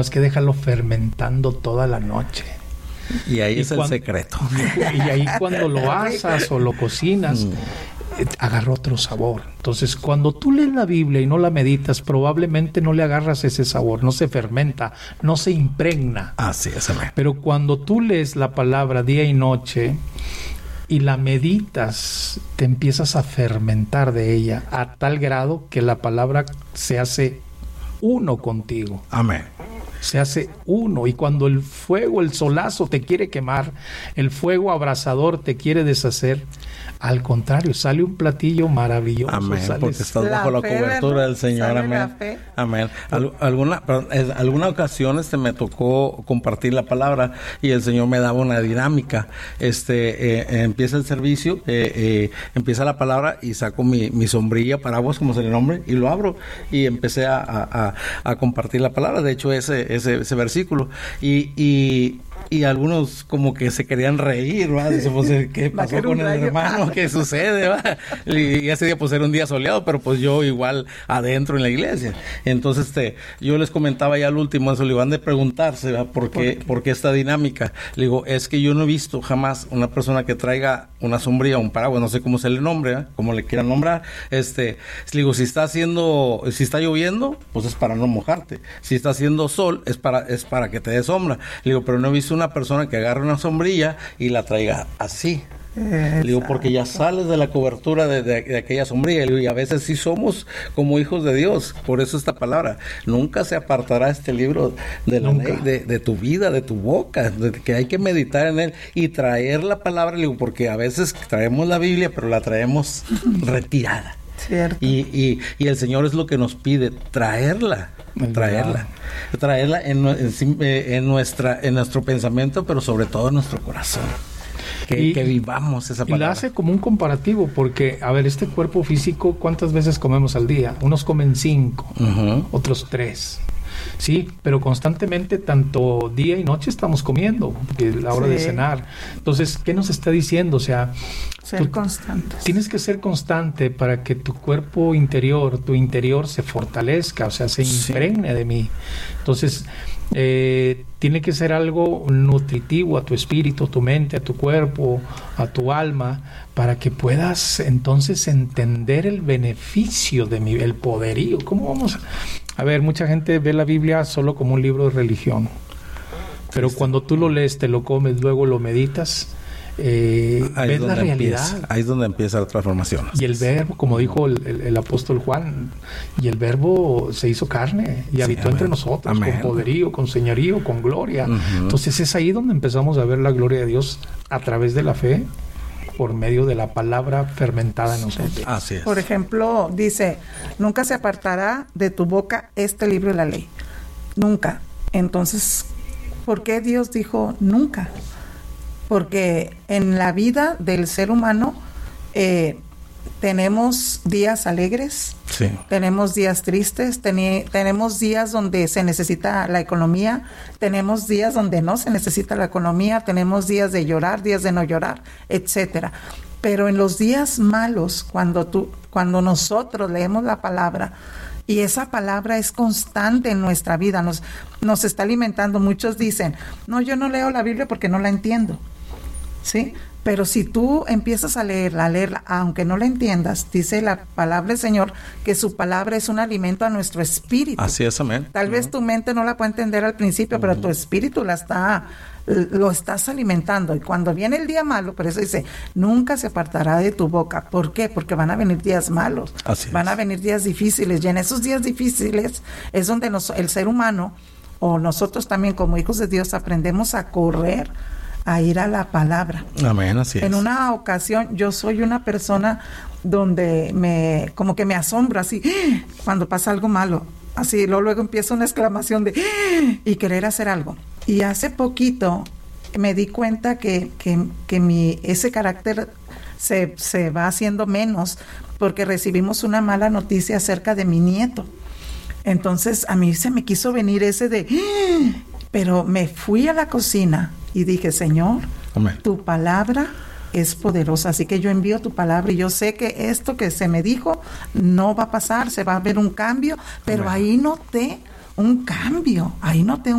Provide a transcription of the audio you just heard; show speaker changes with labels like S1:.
S1: es que déjalo fermentando toda la noche.
S2: Y ahí es el secreto.
S1: Y ahí cuando lo asas o lo cocinas, agarra otro sabor. Entonces, cuando tú lees la Biblia y no la meditas, probablemente no le agarras ese sabor, no se fermenta, no se impregna.
S2: Así es, amén.
S1: Pero cuando tú lees la palabra día y noche y la meditas, te empiezas a fermentar de ella a tal grado que la palabra se hace uno contigo.
S2: Amén.
S1: Se hace uno, y cuando el fuego, el solazo te quiere quemar, el fuego abrasador te quiere deshacer, al contrario, sale un platillo maravilloso.
S2: Amén, porque estás bajo la cobertura del Señor. Amén. Amén. Alguna ocasión me tocó compartir la palabra y el Señor me daba una dinámica. Empieza el servicio, empieza la palabra y saco mi sombrilla, paraguas, como se le nombre, y lo abro y empecé a compartir la palabra. De hecho, ese versículo. Y algunos como que se querían reír, ¿va? Dice, pues, ¿qué pasó con el hermano? ¿Qué sucede, va? Y ese día pues era un día soleado, pero pues yo igual adentro en la iglesia. Entonces yo les comentaba ya al último, eso le iban de preguntarse, ¿va? ¿Por qué esta dinámica? Le digo, es que yo no he visto jamás una persona que traiga una sombrilla, un paraguas, no sé cómo se le nombre, ¿va? Como le quieran nombrar. Le digo, si está lloviendo, pues es para no mojarte. Si está haciendo sol, es para que te dé sombra. Le digo, pero no he visto una persona que agarre una sombrilla y la traiga así. Le digo, porque ya sales de la cobertura de aquella sombrilla. Le digo, y a veces sí somos como hijos de Dios. Por eso esta palabra, nunca se apartará este libro de la ley, de tu vida, de tu boca, que hay que meditar en él y traer la palabra. Le digo, porque a veces traemos la Biblia, pero la traemos retirada.
S3: Cierto.
S2: Y el Señor es lo que nos pide, traerla en nuestro pensamiento, pero sobre todo en nuestro corazón. Que vivamos esa palabra.
S1: Y la hace como un comparativo, porque, a ver, este cuerpo físico, ¿cuántas veces comemos al día? Unos comen 5, otros 3. Sí, pero constantemente, tanto día y noche estamos comiendo, porque es la hora de cenar. Entonces, ¿qué nos está diciendo? O sea,
S3: ser constante.
S1: Tienes que ser constante para que tu cuerpo interior, tu interior se fortalezca, o sea, se impregne de mí. Entonces, tiene que ser algo nutritivo a tu espíritu, a tu mente, a tu cuerpo, a tu alma, para que puedas entonces entender el beneficio de el poderío. ¿Cómo vamos a ver? Mucha gente ve la Biblia solo como un libro de religión, pero cuando tú lo lees, te lo comes, luego lo meditas, ves la realidad.
S2: Ahí es donde empieza la transformación.
S1: Y el verbo, como dijo el apóstol Juan, y el verbo se hizo carne y habitó entre nosotros, con poderío, con señorío, con gloria. Entonces es ahí donde empezamos a ver la gloria de Dios a través de la fe, por medio de la palabra fermentada en nosotros.
S2: Así es.
S3: Por ejemplo, dice, nunca se apartará de tu boca este libro de la ley. Nunca. Entonces, ¿por qué Dios dijo nunca? Porque en la vida del ser humano tenemos días alegres, tenemos días tristes, tenemos días donde se necesita la economía, tenemos días donde no se necesita la economía, tenemos días de llorar, días de no llorar, etcétera. Pero en los días malos, cuando nosotros leemos la palabra, y esa palabra es constante en nuestra vida, nos está alimentando. Muchos dicen, no, yo no leo la Biblia porque no la entiendo. ¿Sí? Pero si tú empiezas a leerla, aunque no la entiendas, dice la palabra del Señor que su palabra es un alimento a nuestro espíritu.
S2: Así es, amén.
S3: Tal vez tu mente no la puede entender al principio, pero tu espíritu lo estás alimentando. Y cuando viene el día malo, por eso dice, nunca se apartará de tu boca. ¿Por qué? Porque van a venir días malos, van a venir días difíciles, y en esos días difíciles es donde el ser humano, o nosotros también como hijos de Dios, aprendemos a correr, a ir a la palabra.
S2: Amén, así es.
S3: En una ocasión, yo soy una persona donde como que me asombro así, cuando pasa algo malo, así, luego empieza una exclamación de y querer hacer algo. Y hace poquito me di cuenta que ese carácter se va haciendo menos, porque recibimos una mala noticia acerca de mi nieto. Entonces a mí se me quiso venir ese pero me fui a la cocina y dije, Señor, amén, tu palabra es poderosa, así que yo envío tu palabra y yo sé que esto que se me dijo no va a pasar, se va a ver un cambio, pero amén, ahí noté un cambio. Ahí noté